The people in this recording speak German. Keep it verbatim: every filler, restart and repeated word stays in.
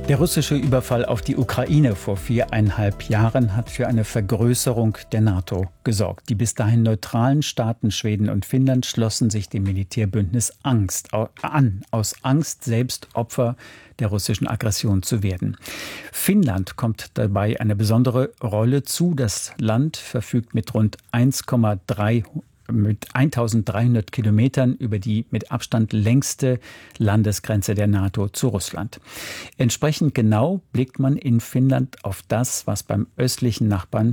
Der russische Überfall auf die Ukraine vor viereinhalb Jahren hat für eine Vergrößerung der NATO gesorgt. Die bis dahin neutralen Staaten Schweden und Finnland schlossen sich dem Militärbündnis Angst an, aus Angst, selbst Opfer der russischen Aggression zu werden. Finnland kommt dabei eine besondere Rolle zu. Das Land verfügt mit rund eins Komma drei mit eintausenddreihundert Kilometern über die mit Abstand längste Landesgrenze der NATO zu Russland. Entsprechend genau blickt man in Finnland auf das, was beim östlichen Nachbarn